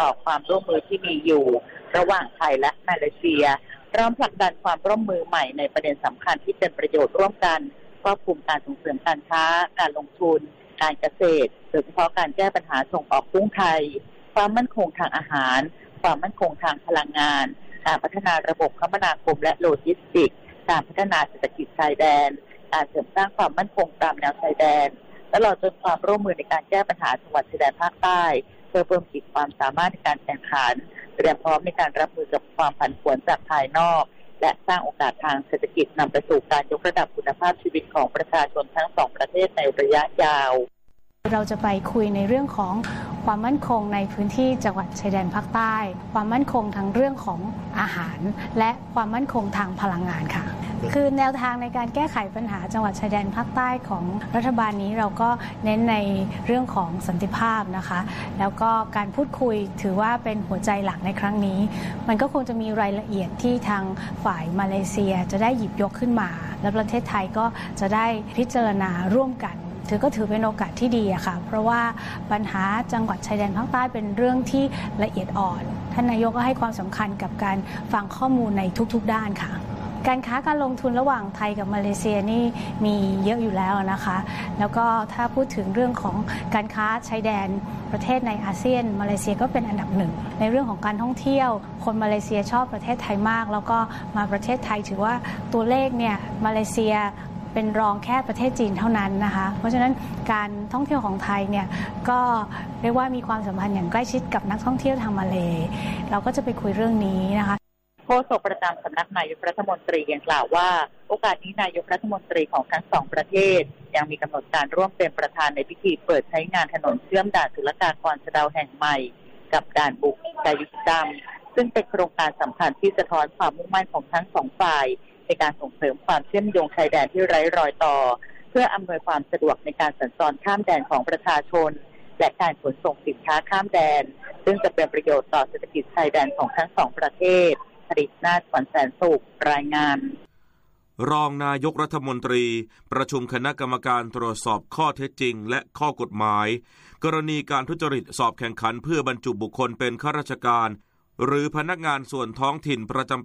ต่อความร่วมมือที่มีอยู่ระหว่างไทยและมาเลเซียพร้อมผลักดันความร่วมมือใหม่ในประเด็นสำคัญที่เป็นประโยชน์ร่วมกันครอบคลุมการส่งเสริมการค้าการลงทุนการเกษตรโดยเฉพาะการแก้ปัญหาส่งออกกุ้งไทยความมั่นคงทางอาหารความมั่นคงทางพลังงานการพัฒนาระบบคมนาคมและโลจิสติกส์การพัฒนาเศรษฐกิจชายแดนการเสริมสร้างความมั่นคงตามแนวชายแดนตลอดจนความร่วมมือในการแก้ปัญหาจังหวัดชายแดนภาคใต้เพื่อเพิ่มขีดความสามารถในการแข่งขันเตรียมพร้อมในการรับมือกับความผันผวนจากภายนอกและสร้างโอกาสทางเศรษฐกิจนำไปสู่การยกระดับคุณภาพชีวิตของประชาชนทั้งสองประเทศในระยะยาวเราจะไปคุยในเรื่องของความมั่นคงในพื้นที่จังหวัดชายแดนภาคใต้ความมั่นคงทั้งเรื่องของอาหารและความมั่นคงทางพลังงานค่ะคือแนวทางในการแก้ไขปัญหาจังหวัดชายแดนภาคใต้ของรัฐบาลนี้เราก็เน้นในเรื่องของสันติภาพนะคะแล้วก็การพูดคุยถือว่าเป็นหัวใจหลักในครั้งนี้มันก็คงจะมีรายละเอียดที่ทางฝ่ายมาเลเซียจะได้หยิบยกขึ้นมาและประเทศไทยก็จะได้พิจารณาร่วมกันถือเป็นโอกาสที่ดีอะค่ะเพราะว่าปัญหาจังหวัดชายแดนภาคใต้เป็นเรื่องที่ละเอียดอ่อนท่านนายกก็ให้ความสำคัญกับการฟังข้อมูลในทุกๆด้านค่ะการค้าการลงทุนระหว่างไทยกับมาเลเซียนี่มีเยอะอยู่แล้วนะคะแล้วก็ถ้าพูดถึงเรื่องของการค้าชายแดนประเทศในอาเซียนมาเลเซียก็เป็นอันดับหนึ่งในเรื่องของการท่องเที่ยวคนมาเลเซียชอบประเทศไทยมากแล้วก็มาประเทศไทยถือว่าตัวเลขเนี่ยมาเลเซียเป็นรองแค่ประเทศจีนเท่านั้นนะคะเพราะฉะนั้นการท่องเที่ยวของไทยเนี่ยก็เรียกว่ามีความสัมพันธ์อย่างใกล้ชิดกับนักท่องเที่ยวทางมาเลเราก็จะไปคุยเรื่องนี้นะคะโฆษกประจำสำนักนายกรัฐมนตรียังกล่าวว่าโอกาสนี้นายกรัฐมนตรีของทั้งสองประเทศยังมีกำหนดการร่วมเป็นประธานในพิธีเปิดใช้งานถนนเชื่อมด่านศุลกากรสะเดาแห่งใหม่กับด่านบุกกายุทธดำซึ่งเป็นโครงการสำคัญที่สะท้อนความมุ่งมั่นของทั้งสองฝ่ายในการส่งเสริมความเชื่อมโยงชายแดนที่ไร้รอยต่อเพื่ออำนวยความสะดวกในการสัญจรข้ามแดนของประชาชนและการขนส่งสินค้าข้ามแดนซึ่งจะเป็นประโยชน์ต่อเศรษฐกิจชายแดนของทั้งสองประเทศผลิตนาถ ขวัญแสนสุขรายงานรองนายกรัฐมนตรีประชุมคณะกรรมการตรวจสอบข้อเท็จจริงและข้อกฎหมายกรณีการทุจริตสอบแข่งขันเพื่อบรรจุบุคคลเป็นข้าราชการหรือพนักงานส่วนท้องถิ่นประจำปี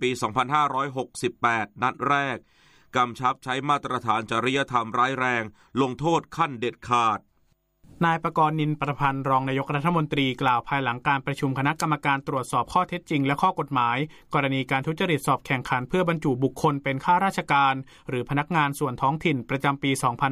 2568 นัดแรกกำชับใช้มาตรฐานจริยธรรมร้ายแรงลงโทษขั้นเด็ดขาดนายประกรณ์นินประพันธ์รองนายกรัฐมนตรีกล่าวภายหลังการประชุมคณะกรรมการตรวจสอบข้อเท็จจริงและข้อกฎหมายกรณีการทุจริตสอบแข่งขันเพื่อบรรจุบุคคลเป็นข้าราชการหรือพนักงานส่วนท้องถิ่นประจำปี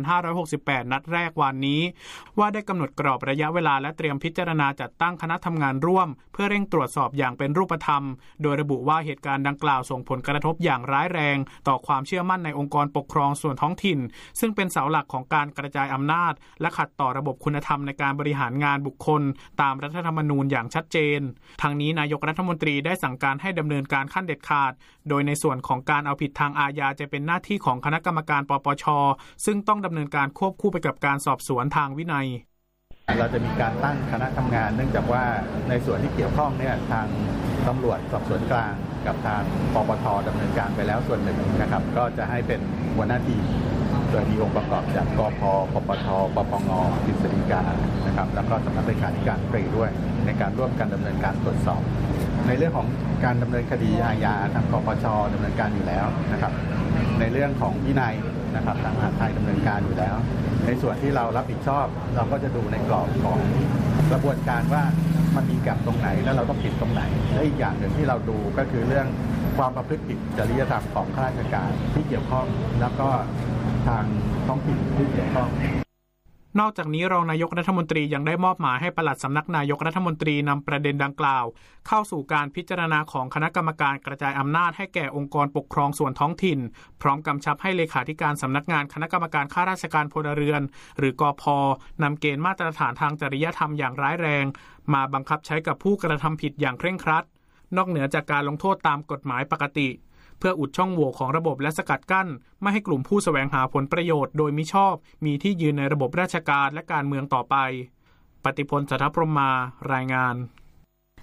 2568 นัดแรกวันนี้ว่าได้กำหนดกรอบระยะเวลาและเตรียมพิจารณาจัดตั้งคณะทำงานร่วมเพื่อเร่งตรวจสอบอย่างเป็นรูปธรรมโดยระบุว่าเหตุการณ์ดังกล่าวส่งผลกระทบอย่างร้ายแรงต่อความเชื่อมั่นในองค์กรปกครองส่วนท้องถิ่นซึ่งเป็นเสาหลักของการกระจายอำนาจและขัดต่อระบบคุณธรรมในการบริหารงานบุคคลตามรัฐธรรมนูญอย่างชัดเจนทางนี้นายกรัฐมนตรีได้สั่งการให้ดำเนินการขั้นเด็ดขาดโดยในส่วนของการเอาผิดทางอาญาจะเป็นหน้าที่ของคณะกรรมการปปช.ซึ่งต้องดำเนินการควบคู่ไปกับการสอบสวนทางวินัยเราจะมีการตั้งคณะทำงานเนื่องจากว่าในส่วนที่เกี่ยวข้องเนี่ยทางตำรวจสอบสวนกลางกับทางปปช.ดำเนินการไปแล้วส่วนหนึ่งนะครับก็จะให้เป็นหัวหน้าทีมโดยมีองค์ประกอบจากกพ.ปปช.ปปง.กฤษฎีกานะครับแล้วก็สำนักเลขาธิการปรีด้วยในการร่วมกันดำเนินการตรวจสอบในเรื่องของการดำเนินคดีอาญาทางปปช.ดำเนินการอยู่แล้วนะครับในเรื่องของวินัยนะครับทางมหาดไทยดำเนินการอยู่แล้วในส่วนที่เรารับผิดชอบเราก็จะดูในกรอบของกระบวนการว่ามันมีแก็บตรงไหนแล้วเราต้องปิดตรงไหนและอีกอย่างหนึ่งที่เราดูก็คือเรื่องความประพฤติผิดจริยธรรมของข้าราชการที่เกี่ยวข้องแล้วก็ทางท้องถิ่นที่เกี่ยวข้องนอกจากนี้รองนายกรัฐมนตรียังได้มอบหมายให้ปลัดสำนักนายกรัฐมนตรีนำประเด็นดังกล่าวเข้าสู่การพิจารณาของคณะกรรมการกระจายอำนาจให้แก่องค์กรปกครองส่วนท้องถิ่นพร้อมกำชับให้เลขาธิการสำนักงานคณะกรรมการข้าราชการพลเรือนหรือกพ.นำเกณฑ์มาตรฐานทางจริยธรรมอย่างร้ายแรงมาบังคับใช้กับผู้กระทำผิดอย่างเคร่งครัดนอกเหนือจากการลงโทษตามกฎหมายปกติเพื่ออุดช่องโหว่ของระบบและสกัดกั้นไม่ให้กลุ่มผู้แสวงหาผลประโยชน์โดยมิชอบมีที่ยืนในระบบราชการและการเมืองต่อไปปฏิพล สัทธพรหมารายงาน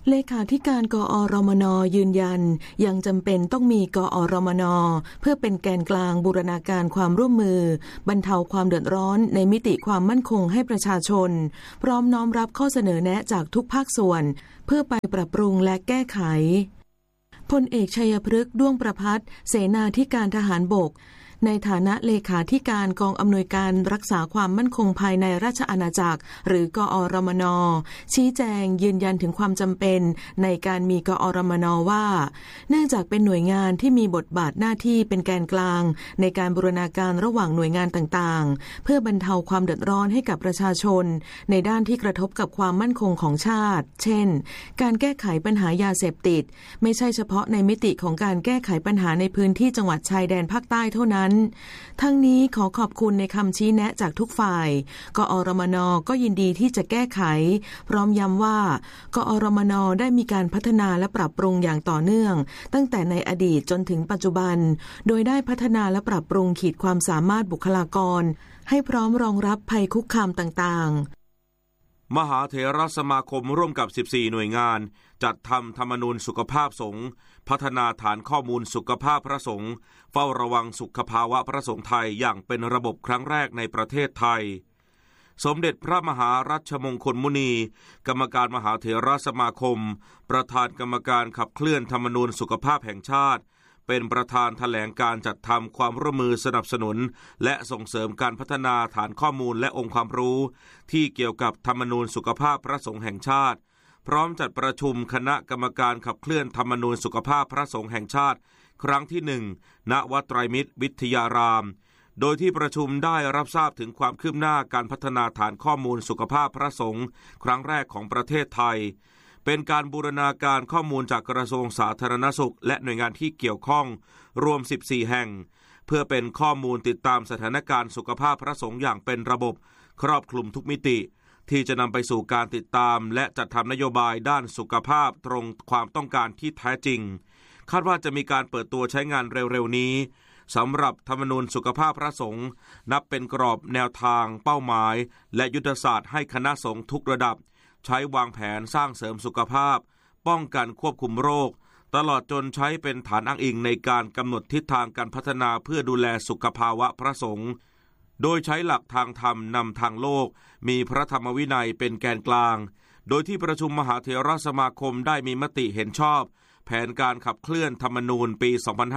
เลขาธิการกอรมน.ยืนยันยังจำเป็นต้องมีกอรมน.เพื่อเป็นแกนกลางบูรณาการความร่วมมือบรรเทาความเดือดร้อนในมิติความมั่นคงให้ประชาชนพร้อมน้อมรับข้อเสนอแนะจากทุกภาคส่วนเพื่อไปปรับปรุงและแก้ไขพลเอกชัยพฤกษ์ด้วงประภัสเสนาธิการทหารบกในฐานะเลขาธิการกองอำนวยการรักษาความมั่นคงภายในราชอาณาจักรหรือกอรมน.ชี้แจงยืนยันถึงความจำเป็นในการมีกอรมน.ว่าเนื่องจากเป็นหน่วยงานที่มีบทบาทหน้าที่เป็นแกนกลางในการบูรณาการระหว่างหน่วยงานต่างๆเพื่อบรรเทาความเดือดร้อนให้กับประชาชนในด้านที่กระทบกับความมั่นคงของชาติเช่นการแก้ไขปัญหายาเสพติดไม่ใช่เฉพาะในมิติของการแก้ไขปัญหาในพื้นที่จังหวัดชายแดนภาคใต้เท่านั้นทั้งนี้ขอขอบคุณในคำชี้แนะจากทุกฝ่ายกอรมน.ก็ยินดีที่จะแก้ไขพร้อมย้ำว่ากอรมน.ได้มีการพัฒนาและปรับปรุงอย่างต่อเนื่องตั้งแต่ในอดีตจนถึงปัจจุบันโดยได้พัฒนาและปรับปรุงขีดความสามารถบุคลากรให้พร้อมรองรับภัยคุกคามต่างๆมหาเถรสมาคมร่วมกับ14หน่วยงานจัดทำธรรมนูญสุขภาพสงฆ์พัฒนาฐานข้อมูลสุขภาพพระสงฆ์เฝ้าระวังสุขภาวะพระสงฆ์ไทยอย่างเป็นระบบครั้งแรกในประเทศไทยสมเด็จพระมหารัชมงคลมุนีกรรมการมหาเถรสมาคมประธานกรรมการขับเคลื่อนธรรมนูญสุขภาพแห่งชาติเป็นประธานแถลงการจัดทำความร่วมมือสนับสนุนและส่งเสริมการพัฒนาฐานข้อมูลและองค์ความรู้ที่เกี่ยวกับธรรมนูญสุขภาพพระสงฆ์แห่งชาติพร้อมจัดประชุมคณะกรรมการขับเคลื่อนธรรมนูญสุขภาพพระสงฆ์แห่งชาติครั้งที่1ณวัดไตรมิตรวิทยารามโดยที่ประชุมได้รับทราบถึงความคืบหน้าการพัฒนาฐานข้อมูลสุขภาพพระสงฆ์ครั้งแรกของประเทศไทยเป็นการบูรณาการข้อมูลจากกระทรวงสาธารณสุขและหน่วยงานที่เกี่ยวข้องรวม14แห่งเพื่อเป็นข้อมูลติดตามสถานการณ์สุขภาพพระสงฆ์อย่างเป็นระบบครอบคลุมทุกมิติที่จะนำไปสู่การติดตามและจัดทำนโยบายด้านสุขภาพตรงความต้องการที่แท้จริงคาดว่าจะมีการเปิดตัวใช้งานเร็วๆนี้สำหรับธรรมนูญสุขภาพพระสงฆ์นับเป็นกรอบแนวทางเป้าหมายและยุทธศาสตร์ให้คณะสงฆ์ทุกระดับใช้วางแผนสร้างเสริมสุขภาพป้องกันควบคุมโรคตลอดจนใช้เป็นฐานอ้างอิงในการกำหนดทิศทางการพัฒนาเพื่อดูแลสุขภาวะพระสงฆ์โดยใช้หลักทางธรรมนำทางโลกมีพระธรรมวินัยเป็นแกนกลางโดยที่ประชุมมหาเถรสมาคมได้มีมติเห็นชอบแผนการขับเคลื่อนธรรมนูญปี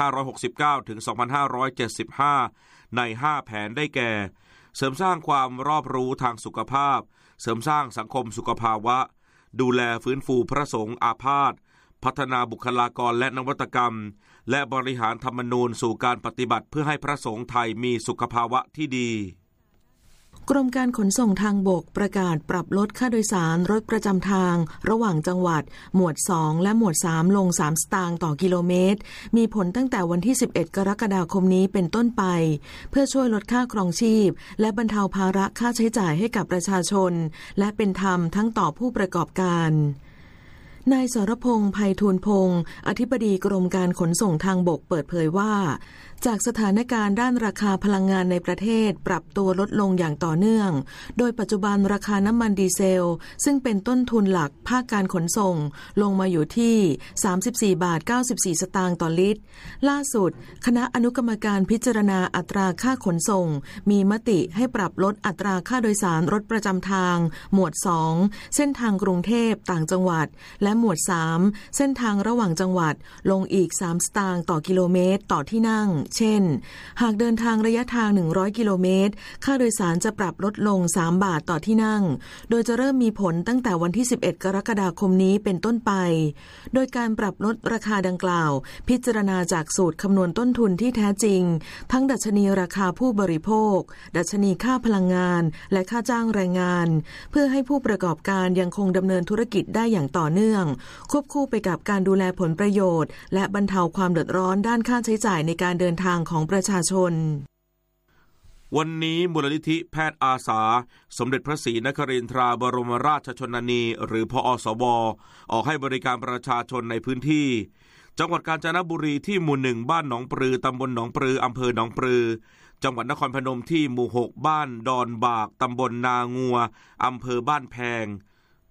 2569 ถึง 2575 ใน 5 แผนได้แก่เสริมสร้างความรอบรู้ทางสุขภาพเสริมสร้างสังคมสุขภาวะดูแลฟื้นฟูพระสงฆ์อาพาธพัฒนาบุคลากรและนวัตกรรมและบริหารธรรมนูญสู่การปฏิบัติเพื่อให้พระสงฆ์ไทยมีสุขภาวะที่ดีกรมการขนส่งทางบกประกาศปรับลดค่าโดยสารรถประจำทางระหว่างจังหวัดหมวด2และหมวด3ลง3สตางค์ต่อกิโลเมตรมีผลตั้งแต่วันที่11กรกฎาคมนี้เป็นต้นไปเพื่อช่วยลดค่าครองชีพและบรรเทาภาระค่าใช้จ่ายให้กับประชาชนและเป็นธรรมทั้งต่อผู้ประกอบการนายสรพงษ์ไพฑูรย์พงษ์อธิบดีกรมการขนส่งทางบกเปิดเผยว่าจากสถานการณ์ด้านราคาพลังงานในประเทศปรับตัวลดลงอย่างต่อเนื่องโดยปัจจุบันราคาน้ำมันดีเซลซึ่งเป็นต้นทุนหลักภาคการขนส่งลงมาอยู่ที่34.94 สตางค์ต่อลิตรล่าสุดคณะอนุกรรมการพิจารณาอัตราค่าขนส่งมีมติให้ปรับลดอัตราค่าโดยสารรถประจำทางหมวด2เส้นทางกรุงเทพต่างจังหวัดและหมวด3เส้นทางระหว่างจังหวัดลงอีก3สตางค์ต่อกิโลเมตรต่อที่นั่งเช่นหากเดินทางระยะทาง100กิโลเมตรค่าโดยสารจะปรับลดลง3 บาทต่อที่นั่งโดยจะเริ่มมีผลตั้งแต่วันที่11กรกฎาคมนี้เป็นต้นไปโดยการปรับลดราคาดังกล่าวพิจารณาจากสูตรคำนวณต้นทุนที่แท้จริงทั้งดัชนีราคาผู้บริโภคดัชนีค่าพลังงานและค่าจ้างแรงงานเพื่อให้ผู้ประกอบการยังคงดำเนินธุรกิจได้อย่างต่อเนื่องควบคู่ไปกับการดูแลผลประโยชน์และบรรเทาความเดือดร้อนด้านค่าใช้จ่ายในการเดินทางของประชาชนวันนี้มูลนิธิแพทย์อาสาสมเด็จพระศรีนครินทราบรมราชชนนีหรือพอสวออกให้บริการประชาชนในพื้นที่จังหวัดกาญจนบุรีที่หมู่1บ้านหนองปลือตำบลหนองปลืออำเภอหนองปลือจังหวัดนครพนมที่หมู่6บ้านดอนบากตำบลนางัวอำเภอบ้านแพง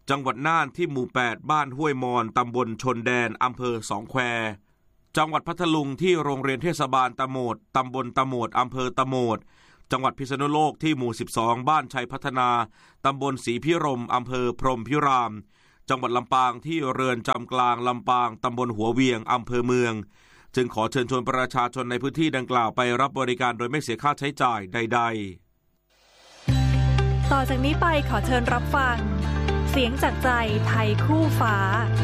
จังหวัดน่านที่หมู่8บ้านห้วยมอนตำบลชนแดนอำเภอสองแควจังหวัดพัทลุงที่โรงเรียนเทศบาลตะโหมดตำบลตะโหมดอำเภอตะโหมดจังหวัดพิษณุโลกที่หมู่12บ้านชัยพัฒนาตำบลศรีพิรมอำเภอพรหมพิรามจังหวัดลำปางที่เรือนจำกลางลำปางตำบลหัวเวียงอำเภอเมืองจึงขอเชิญชวนประชาชนในพื้นที่ดังกล่าวไปรับบริการโดยไม่เสียค่าใช้จ่ายใดๆต่อจากนี้ไปขอเชิญรับฟังเสียงจากใจไทยคู่ฟ้า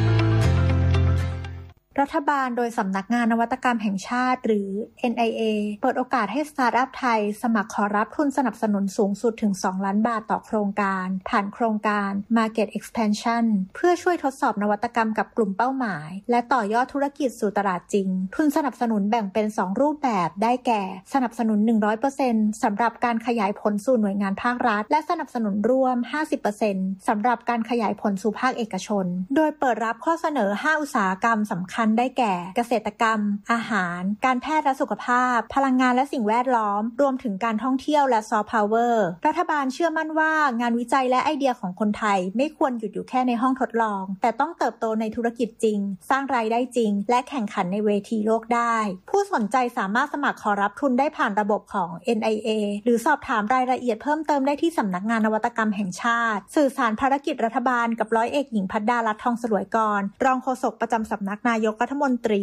รัฐบาลโดยสำนักงานนวัตกรรมแห่งชาติหรือ NIA เปิดโอกาสให้สตาร์ทอัพไทยสมัครขอรับทุนสนับสนุนสูงสุดถึง2 ล้านบาทต่อโครงการผ่านโครงการ Market Expansion เพื่อช่วยทดสอบนวัตกรรมกับกลุ่มเป้าหมายและต่อยอดธุรกิจสู่ตลาดจริงทุนสนับสนุนแบ่งเป็น2รูปแบบได้แก่สนับสนุน 100% สำหรับการขยายผลสู่หน่วยงานภาครัฐและสนับสนุนร่วม 50% สำหรับการขยายผลสู่ภาคเอกชนโดยเปิดรับข้อเสนอ5อุตสาหกรรมสำคัญได้แก่เกษตรกรรมอาหารการแพทย์และสุขภาพพลังงานและสิ่งแวดล้อมรวมถึงการท่องเที่ยวและซอฟต์พาวเวอร์รัฐบาลเชื่อมั่นว่างานวิจัยและไอเดียของคนไทยไม่ควรหยุดอยู่แค่ในห้องทดลองแต่ต้องเติบโตในธุรกิจจริงสร้างรายได้จริงและแข่งขันในเวทีโลกได้ผู้สนใจสามารถสมัครขอรับทุนได้ผ่านระบบของ NIA หรือสอบถามรายละเอียดเพิ่มเติมได้ที่สำนักงานนวัตกรรมแห่งชาติสื่อสารภารกิจรัฐบาลกับร้อยเอกหญิงภัดดาลัตน์ทองสลวยกรรองโฆษกประจำสำนักนายกรัฐมนตรี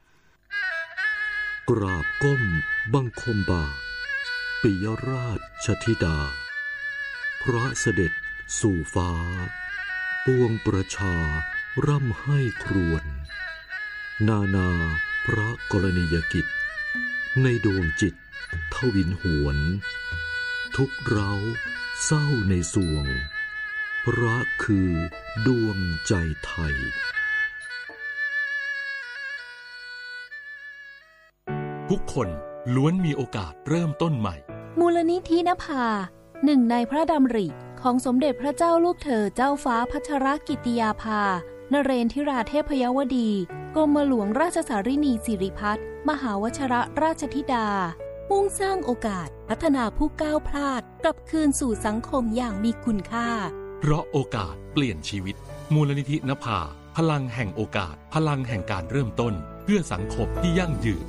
กราบก้มบังคมบาทปิยราชธิดาพระเสด็จสู่ฟ้าปวงประชาร่ำให้ครวญนานาพระกรณียกิจในดวงจิตทวินหวนทุกเร้าเศร้าในสวงพระคือดวงใจไทยทุกคนล้วนมีโอกาสเริ่มต้นใหม่มูลนิธินภาหนึ่งในพระดำริของสมเด็จพระเจ้าลูกเธอเจ้าฟ้าพัชรกิติยาภานเรนทิราเทพยวดีกรมหลวงราชสารินีสิริพัฒน์มหาวชิรราชธิดามุ่งสร้างโอกาสพัฒนาผู้ก้าวพลาดกลับคืนสู่สังคมอย่างมีคุณค่าเพราะโอกาสเปลี่ยนชีวิตมูลนิธินภาพลังแห่งโอกาสพลังแห่งการเริ่มต้นเพื่อสังคมที่ยั่งยืน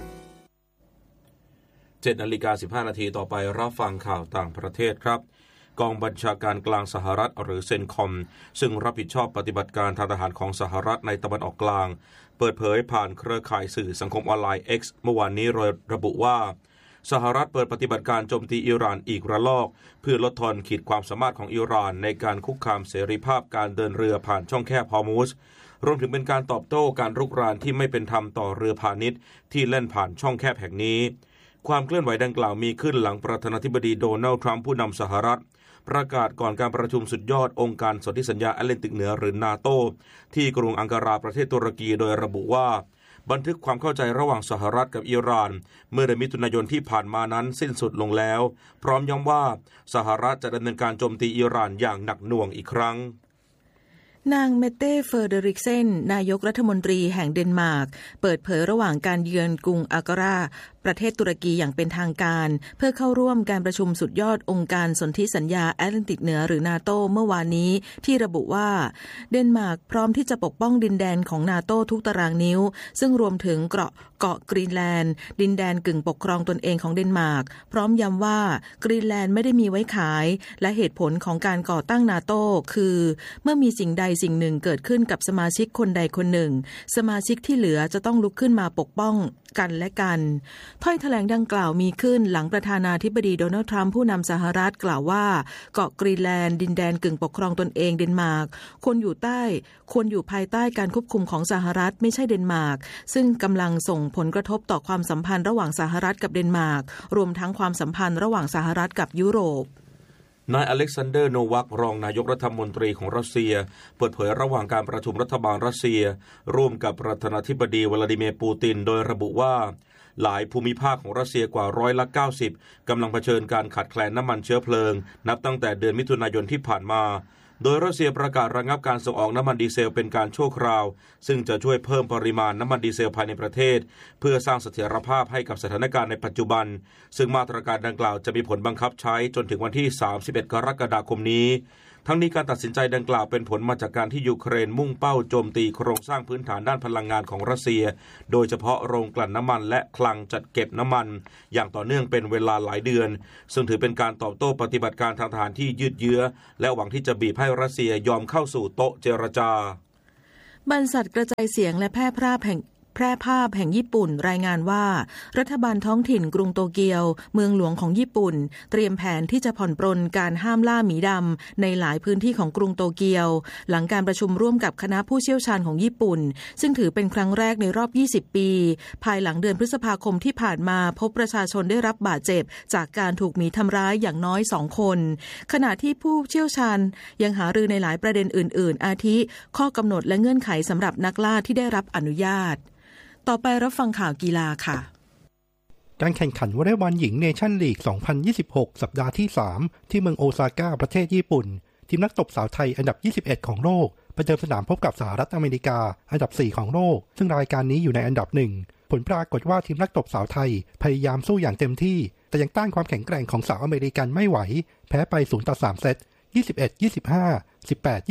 7:15 นาทีต่อไปรับฟังข่าวต่างประเทศครับกองบัญชาการกลางสหรัฐหรือเซนคอมซึ่งรับผิดชอบปฏิบัติการทางทหารของสหรัฐในตะวันออกกลางเปิดเผยผ่านเครือข่ายสื่อสังคมออนไลน์ X เมื่อวานนี้โดยระบุว่าสหรัฐเปิดปฏิบัติการโจมตีอิหร่านอีกระลอกเพื่อลดทอนขีดความสามารถของอิหร่านในการคุกคามเสรีภาพการเดินเรือผ่านช่องแคบฮอร์มุซรวมถึงเป็นการตอบโต้การรุกรานที่ไม่เป็นธรรมต่อเรือพาณิชย์ที่เล่นผ่านช่องแคบแห่งนี้ความเคลื่อนไหวดังกล่าวมีขึ้นหลังประธานาธิบดีโดนัลด์ทรัมป์ผู้นำสหรัฐประกาศก่อนการประชุมสุดยอดองค์การสนธิสัญญาแอตแลนติกเหนือหรือนาโตที่กรุงอังการาประเทศตุรกีโดยระบุว่าบันทึกความเข้าใจระหว่างสหรัฐกับอิหร่านเมื่อเดือนมิถุนายนที่ผ่านมานั้นสิ้นสุดลงแล้วพร้อมย้ำว่าสหรัฐจะดำเนินการโจมตีอิหร่านอย่างหนักหน่วงอีกครั้งนางเมเต้เฟอร์เดริกเซนนายกรัฐมนตรีแห่งเดนมาร์กเปิดเผยระหว่างการเยือนกรุงอังการาประเทศตุรกีอย่างเป็นทางการเพื่อเข้าร่วมการประชุมสุดยอดองค์การสนธิสัญญาแอตแลนติกเหนือหรือนาโตเมื่อวานนี้ที่ระบุว่าเดนมาร์กพร้อมที่จะปกป้องดินแดนของนาโตทุกตารางนิ้วซึ่งรวมถึงเกาะกรีนแลนด์ดินแดนกึ่งปกครองตนเองของเดนมาร์กพร้อมย้ำว่ากรีนแลนด์ไม่ได้มีไว้ขายและเหตุผลของการก่อตั้งนาโตคือเมื่อมีสิ่งใดสิ่งหนึ่งเกิดขึ้นกับสมาชิกคนใดคนหนึ่งสมาชิกที่เหลือจะต้องลุกขึ้นมาปกป้องกันและกันถ้อยแถลงดังกล่าวมีขึ้นหลังประธานาธิบดีโดนัลด์ทรัมป์ผู้นำสหรัฐกล่าวว่าเกาะกรีนแลนด์ดินแดนกึ่งปกครองตนเองเดนมาร์กควรอยู่ภายใต้การควบคุมของสหรัฐไม่ใช่เดนมาร์กซึ่งกำลังส่งผลกระทบต่อความสัมพันธ์ระหว่างสหรัฐกับเดนมาร์กรวมทั้งความสัมพันธ์ระหว่างสหรัฐกับยุโรปนายอเล็กซานเดอร์โนวัครองนายกรัฐมนตรีของรัสเซียเปิดเผยระหว่างการประชุมรัฐบาลรัสเซียร่วมกับประธานาธิบดีวลาดิเมียร์ปูตินโดยระบุว่าหลายภูมิภาคของรัสเซียกว่า90%กำลังเผชิญการขาดแคลนน้ำมันเชื้อเพลิงนับตั้งแต่เดือนมิถุนายนที่ผ่านมาโดยรัสเซียประกาศระงับการส่งออกน้ำมันดีเซลเป็นการชั่วคราวซึ่งจะช่วยเพิ่มปริมาณน้ำมันดีเซลภายในประเทศเพื่อสร้างเสถียรภาพให้กับสถานการณ์ในปัจจุบันซึ่งมาตรการดังกล่าวจะมีผลบังคับใช้จนถึงวันที่31 กรกฎาคมนี้ทั้งนี้การตัดสินใจดังกล่าวเป็นผลมาจากการที่ยูเครนมุ่งเป้าโจมตีโครงสร้างพื้นฐานด้านพลังงานของรัสเซียโดยเฉพาะโรงกลั่นน้ำมันและคลังจัดเก็บน้ำมันอย่างต่อเนื่องเป็นเวลาหลายเดือนซึ่งถือเป็นการตอบโต้ปฏิบัติการทางทหารที่ยืดเยื้อและหวังที่จะบีบให้รัสเซียยอมเข้าสู่โต๊ะเจรจาบรรษัทกระจายเสียงและแพร่ภาพแห่งญี่ปุ่นรายงานว่ารัฐบาลท้องถิ่นกรุงโตเกียวเมืองหลวงของญี่ปุ่นเตรียมแผนที่จะผ่อนปรนการห้ามล่าหมีดำในหลายพื้นที่ของกรุงโตเกียวหลังการประชุมร่วมกับคณะผู้เชี่ยวชาญของญี่ปุ่นซึ่งถือเป็นครั้งแรกในรอบ20ปีภายหลังเดือนพฤษภาคมที่ผ่านมาพบประชาชนได้รับบาดเจ็บจากการถูกหมีทำร้ายอย่างน้อย2คนขณะที่ผู้เชี่ยวชาญยังหารือในหลายประเด็นอื่นๆอาทิข้อกำหนดและเงื่อนไขสำหรับนักล่าที่ได้รับอนุญาตต่อไปรับฟังข่าวกีฬาค่ะการแข่งขันวอลเลย์บอลหญิงเนชั่นลีก 2026 สัปดาห์ที่ 3 ที่เมืองโอซาก้าประเทศญี่ปุ่นทีมนักตบสาวไทยอันดับ 21 ของโลกประเดิมสนามพบกับสหรัฐอเมริกาอันดับ 4 ของโลกซึ่งรายการนี้อยู่ในอันดับ 1 ผลปรากฏว่าทีมนักตบสาวไทยพยายามสู้อย่างเต็มที่แต่ยังต้านความแข็งแกร่งของสาวอเมริกันไม่ไหวแพ้ไป 0-3 เซต 21-25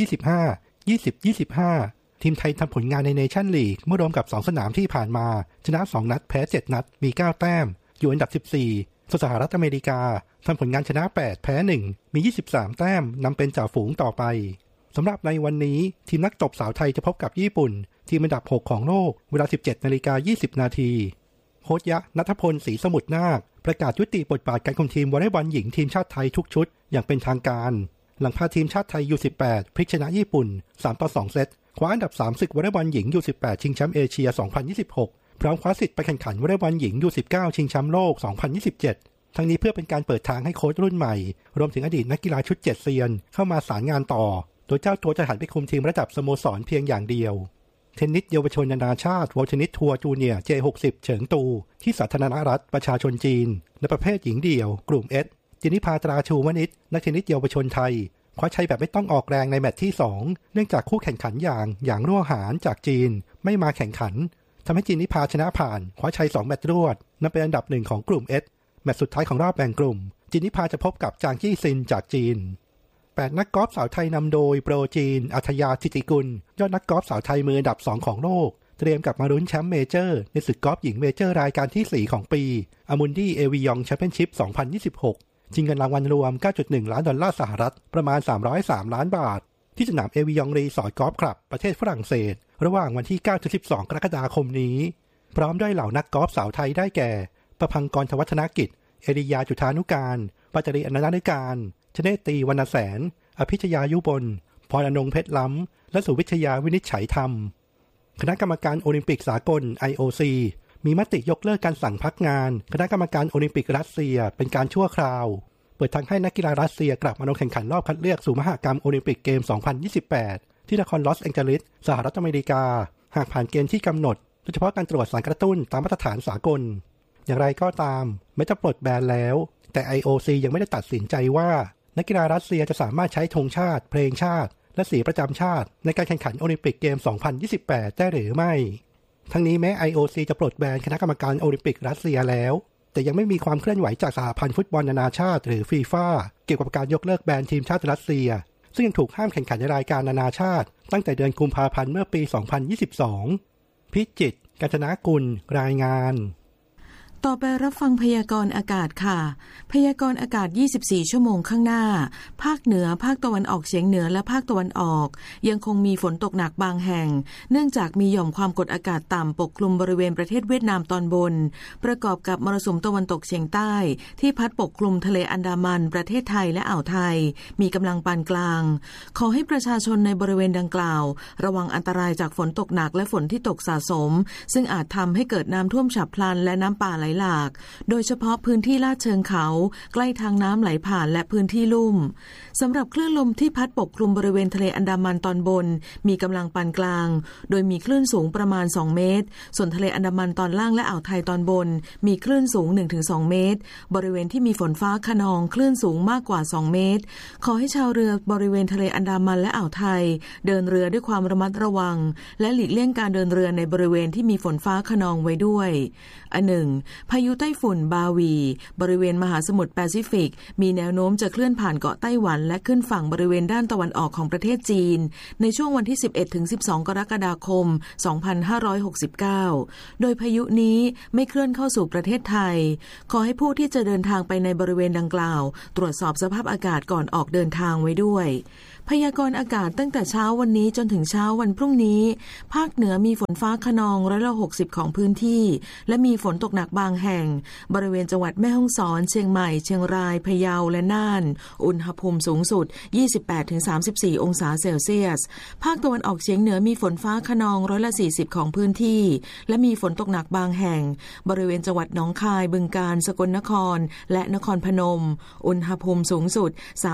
18-25 20-25ทีมไทยทำผลงานในเนชั่นลีกเมื่อรวมกับ2สนามที่ผ่านมาชนะ2นัดแพ้7นัดมี9แต้มอยู่อันดับ14ส่วนสหรัฐอเมริกาทำผลงานชนะ8แพ้1มี23แต้มนำเป็นจ่าฝูงต่อไปสำหรับในวันนี้ทีมนักตบสาวไทยจะพบกับญี่ปุ่นทีมอันดับ6ของโลกเวลา 17:20 น.โค้ชยะณัฐพลศรีสมุทรนาคประกาศยุติบทบาทการคุมทีมวอลเลย์บอลหญิงทีมชาติไทยทุกชุดอย่างเป็นทางการหลังพาทีมชาติไทย U18 พลิกชนะญี่ปุ่น 3-2 เซตคว้าอันดับ3ศึกวอลเลย์บอลหญิง U18 ชิงแชมป์เอเชีย 2026 พร้อมคว้าสิทธิ์ไปแข่งขันวอลเลย์บอลหญิง U19 ชิงแชมป์โลก 2027 ทั้งนี้เพื่อเป็นการเปิดทางให้โค้ชรุ่นใหม่รวมถึงอดีตนักกีฬาชุด7เซียนเข้ามาสานงานต่อโดยเจ้าตัวจะหันไปคุมทีมระดับสโมสรเพียงอย่างเดียวเทนนิสเยาวชนนานาชาติวอลเทนนิสทัวร์จูเนียร์ J60 เฉิงตูที่สาธารณรัฐประชาชนจีนในประเภทหญิงเดี่ยวกลุ่ม S จินิภาตราชูวณิชนักเทนนิสเยาวชนไทยคว้าชัยแบบไม่ต้องออกแรงในแมตช์ที่2เนื่องจากคู่แข่งขันอย่างรั่วหานจากจีนไม่มาแข่งขันทำให้จินิภาชนะผ่านคว้าชัย2แมตช์รวดนับเป็นอันดับ1ของกลุ่ม S แมตช์สุดท้ายของรอบแบ่งกลุ่มจินิภาจะพบกับจางจี้ซินจากจีน8นักกอล์ฟสาวไทยนำโดยโปรจีนอัธยาธิติกุลยอดนักกอล์ฟสาวไทยมืออันดับ2ของโลกเตรียมกลับมาลุ้นแชมป์เมเจอร์ในศึกกอล์ฟหญิงเมเจอร์รายการที่4ของปีอามุนดี้เอวิยองแชมเปี้ยนชิพ 2026ชิงเงินรางวัลรวม 9.1 ล้านดอลลาร์สหรัฐประมาณ303ล้านบาทที่สนามเอวิยองรีสอร์ทกอล์ฟคลับประเทศฝรั่งเศสระหว่างวันที่ 9-12 กรกฎาคมนี้พร้อมด้วยเหล่านักกอล์ฟสาวไทยได้แก่ประภังกร วัฒนกิจเอริยาจุฑานุการปัจจริอนันตนุการชเนตีวรรณแสนอภิชยายุบลพรอนงเพชรล้ำและสุวิชยาวินิจฉัยธรรมคณะกรรมการโอลิมปิกสากล IOC มีมติยกเลิกการสั่งพักงานคณะกรรมการโอลิมปิกรัสเซียเป็นการชั่วคราวเปิดทางให้นักกีฬารัสเซียกลับมาลงแข่งขันรอบคัดเลือกสู่มหกรรมโอลิมปิกเกม 2028 ที่นครลอสแองเจลิสสหรัฐอเมริกาหากผ่านเกณฑ์ที่กำหนดโดยเฉพาะการตรวจสารกระตุ้นตามมาตรฐานสากลอย่างไรก็ตามแม้จะปลดแบนแล้วแต่ IOC ยังไม่ได้ตัดสินใจว่านักกีฬารัสเซียจะสามารถใช้ธงชาติเพลงชาติและสีประจำชาติในการแข่งขันโอลิมปิกเกม 2028 ได้หรือไม่ทั้งนี้แม้ IOC จะปลดแบนคณะกรรมการโอลิมปิกรัสเซียแล้วแต่ยังไม่มีความเคลื่อนไหวจากสหพันธ์ฟุตบอลนานาชาติหรือฟีฟ่าเกี่ยวกับการยกเลิกแบนทีมชาติรัสเซียซึ่งยังถูกห้ามแข่งขันในรายการนานาชาติตั้งแต่เดือนกุมภาพันธ์เมื่อปี 2022 พิจิตร กาญจนกุลรายงานต่อไปรับฟังพยากรณ์อากาศค่ะพยากรณ์อากาศ24ชั่วโมงข้างหน้าภาคเหนือภาคตะวันออกเฉียงเหนือและภาคตะวันออกยังคงมีฝนตกหนักบางแห่งเนื่องจากมีหย่อมความกดอากาศต่ำปกคลุมบริเวณประเทศเวียดนามตอนบนประกอบกับมรสุมตะวันตกเฉียงใต้ที่พัดปกคลุมทะเลอันดามันประเทศไทยและอ่าวไทยมีกำลังปานกลางขอให้ประชาชนในบริเวณดังกล่าวระวังอันตรายจากฝนตกหนักและฝนที่ตกสะสมซึ่งอาจทำให้เกิดน้ำท่วมฉับพลันและน้ำป่าไหลหลากโดยเฉพาะพื้นที่ลาดเชิงเขาใกล้ทางน้ำไหลผ่านและพื้นที่ลุ่มสำหรับคลื่นลมที่พัดปกคลุมบริเวณทะเลอันดามันตอนบนมีกำลังปานกลางโดยมีคลื่นสูงประมาณ2เมตรส่วนทะเลอันดามันตอนล่างและอ่าวไทยตอนบนมีคลื่นสูง 1-2 เมตรบริเวณที่มีฝนฟ้าคะนองคลื่นสูงมากกว่า2เมตรขอให้ชาวเรือบริเวณทะเลอันดามันและอ่าวไทยเดินเรือด้วยความระมัดระวังและหลีกเลี่ยงการเดินเรือในบริเวณที่มีฝนฟ้าคะนองไว้ด้วยพายุไต้ฝุ่นบาวีบริเวณมหาสมุทรแปซิฟิกมีแนวโน้มจะเคลื่อนผ่านเกาะไต้หวันและขึ้นฝั่งบริเวณด้านตะวันออกของประเทศจีนในช่วงวันที่ 11-12 กรกฎาคม 2569 โดยพายุนี้ไม่เคลื่อนเข้าสู่ประเทศไทยขอให้ผู้ที่จะเดินทางไปในบริเวณดังกล่าวตรวจสอบสภาพอากาศก่อนออกเดินทางไว้ด้วยพยากรณ์อากาศตั้งแต่เช้าวันนี้จนถึงเช้าวันพรุ่งนี้ภาคเหนือมีฝนฟ้าคะนอง160%ของพื้นที่และมีฝนตกหนักบางแห่งบริเวณจังหวัดแม่ฮ่องสอนเชียงใหม่เชียงรายพะเยาและน่านอุณหภูมิสูงสุด 28-34 องศาเซลเซียสภาคตะวันออกเฉียงเหนือมีฝนฟ้าคะนอง140%ของพื้นที่และมีฝนตกหนักบางแห่งบริเวณจังหวัดหนองคายบึงกาฬสกลนครและนครพนมอุณหภูมิสูงสุด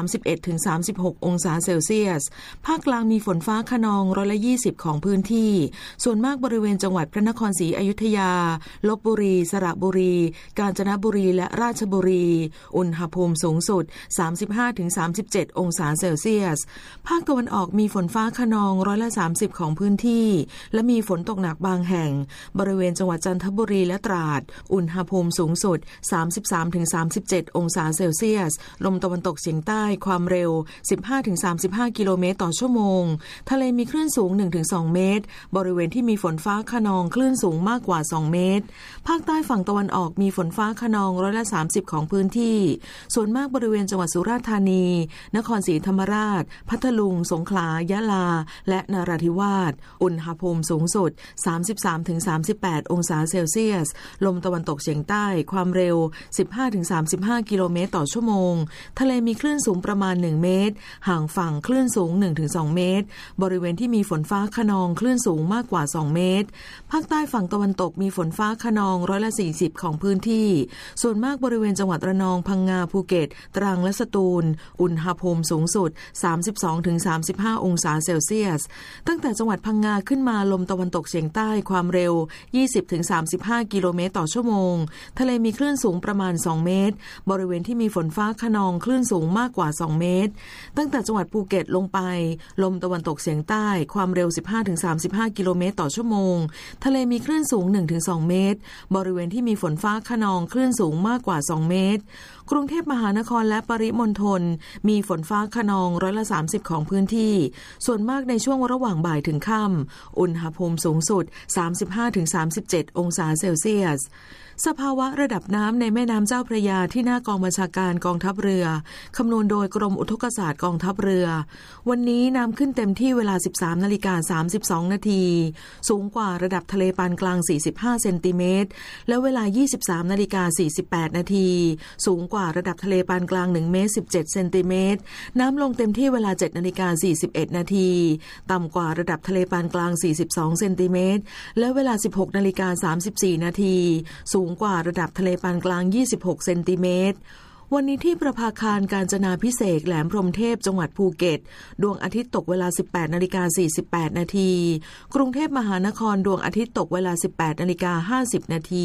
31-36 องศาเซลเซียสภาคกลางมีฝนฟ้าคะนอง120%ของพื้นที่ส่วนมากบริเวณจังหวัดพระนครศรีอยุธยาลพบุรีสระบุรีกาญจนบุรีและราชบุรีอุณหภูมิสูงสุด 35-37 องศาเซลเซียสภาคตะวันออกมีฝนฟ้าคะนอง30%ของพื้นที่และมีฝนตกหนักบางแห่งบริเวณจังหวัดจันทบุรีและตราดอุณหภูมิสูงสุด 33-37 องศาเซลเซียสลมตะวันตกเฉียงใต้ความเร็ว 15-35 กิโลเมตรต่อชั่วโมงทะเลมีคลื่นสูง 1-2 เมตรบริเวณที่มีฝนฟ้าคะนองคลื่นสูงมากกว่า2เมตรภาคใต้ฝั่งตะวันออกมีฝนฟ้าคะนอง30%ของพื้นที่ส่วนมากบริเวณจังหวัดสุราษฎร์ธานีนครศรีธรรมราชพัทลุงสงขลายะลาและนราธิวาสอุณหภูมิสูงสุด 33-38 องศาเซลเซียสลมตะวันตกเฉียงใต้ความเร็ว 15-35 กิโลเมตรต่อชั่วโมงทะเลมีคลื่นสูงประมาณ1เมตรห่างฝั่งคลื่นสูง 1-2 เมตรบริเวณที่มีฝนฟ้าคะนองคลื่นสูงมากกว่า2เมตรภาคใต้ฝั่งตะวันตกมีฝนฟ้าคะนอง40%ของพื้นที่ส่วนมากบริเวณจังหวัดระนองพังงาภูเก็ตตรังและสตูลอุณหภูมิสูงสุด 32-35 องศาเซลเซียสตั้งแต่จังหวัดพังงาขึ้นมาลมตะวันตกเฉียงใต้ความเร็ว 20-35 กิโลเมตรต่อชั่วโมงทะเลมีคลื่นสูงประมาณ2เมตรบริเวณที่มีฝนฟ้าคะนองคลื่นสูงมากกว่า2เมตรตั้งแต่จังหวัดภูเก็ตลงไปลมตะวันตกเฉียงใต้ความเร็ว 15-35 กิโลเมตรต่อชั่วโมงทะเลมีคลื่นสูง 1-2 เมตรบริเวณที่มีฝนฟ้าคะนองคลื่นสูงมากกว่า2เมตรกรุงเทพมหานครและปริมณฑลมีฝนฟ้าคะนอง30%ของพื้นที่ส่วนมากในช่วงระหว่างบ่ายถึงค่ำอุณหภูมิสูงสุด 35-37 องศาเซลเซียสสภาวะระดับน้ำในแม่น้ำเจ้าพระยาที่หน้ากองบัญชาการกองทัพเรือคำนวณโดยกรมอุทกศาสตร์กองทัพเรือวันนี้น้ำขึ้นเต็มที่เวลา 13:32 นาทีสูงกว่าระดับทะเลปานกลาง45เซนติเมตรและเวลา 23:48 นาทีสูงกว่าระดับทะเลปานกลาง1เมตร17เซนติเมตรน้ำลงเต็มที่เวลา 7:41 นาทีต่ำกว่าระดับทะเลปานกลาง42เซนติเมตรและเวลา 16:34 นาทีสูงกว่าระดับทะเลปานกลาง26เซนติเมตรวันนี้ที่ประภาคารกาญจนาภิเษกแหลมพรหมเทพจังหวัดภูเก็ตดวงอาทิตย์ตกเวลา 18:48 นาทีกรุงเทพมหานครดวงอาทิตย์ตกเวลา 18:50 นาที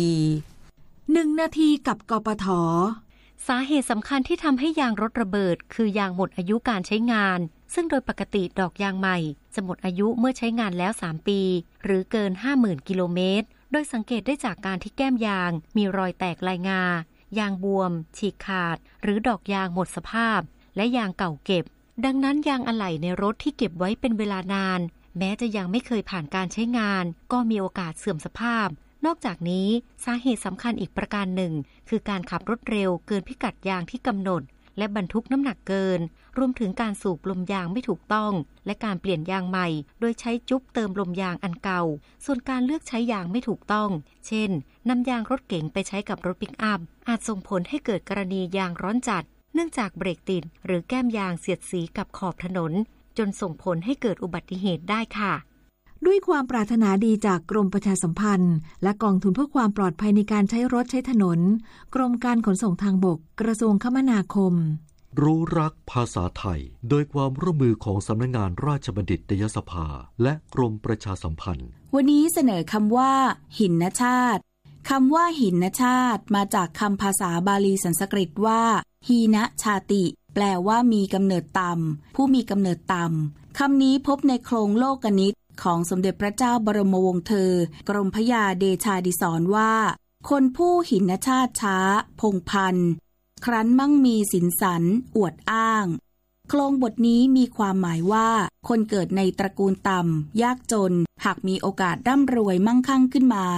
1 นาทีกับกปท.สาเหตุสำคัญที่ทำให้ยางรถระเบิดคือยางหมดอายุการใช้งานซึ่งโดยปกติดอกยางใหม่จะหมดอายุเมื่อใช้งานแล้ว3ปีหรือเกิน 50,000 กิโลเมตรโดยสังเกตได้จากการที่แก้มยางมีรอยแตกลายงายางบวมฉีกขาดหรือดอกยางหมดสภาพและยางเก่าเก็บดังนั้นยางอะไหล่ในรถที่เก็บไว้เป็นเวลานานแม้จะยังไม่เคยผ่านการใช้งานก็มีโอกาสเสื่อมสภาพนอกจากนี้สาเหตุสำคัญอีกประการหนึ่งคือการขับรถเร็วเกินพิกัดยางที่กำหนดและบรรทุกน้ำหนักเกินรวมถึงการสูบลมยางไม่ถูกต้องและการเปลี่ยนยางใหม่โดยใช้จุ๊บเติมลมยางอันเก่าส่วนการเลือกใช้ยางไม่ถูกต้องเช่นนำยางรถเก๋งไปใช้กับรถปิกอัพอาจส่งผลให้เกิดกรณียางร้อนจัดเนื่องจากเบรกติดหรือแก้มยางเสียดสีกับขอบถนนจนส่งผลให้เกิดอุบัติเหตุได้ค่ะด้วยความปรารถนาดีจากกรมประชาสัมพันธ์และกองทุนเพื่อความปลอดภัยในการใช้รถใช้ถนนกรมการขนส่งทางบกกระทรวงคมนาคมรู้รักภาษาไทยโดยความร่วมมือของสำนักงานราชบัณฑิตยสภาและกรมประชาสัมพันธ์วันนี้เสนอคำว่าหินชาติคำว่าหินชาติมาจากคำภาษาบาลีสันสกฤตว่าหีนะชาติแปลว่ามีกำเนิดต่ำผู้มีกำเนิดต่ำคำนี้พบในโครงโลกนิตของสมเด็จพระเจ้าบรมวงศ์เธอกรมพระยาเดชาดิศรว่าคนผู้หินชาติช้าพงพันธ์ครั้นมั่งมีสินสันอวดอ้างโครงบทนี้มีความหมายว่าคนเกิดในตระกูลต่ำยากจนหากมีโอกาสร่ำรวยมั่งคั่งขึ้นมา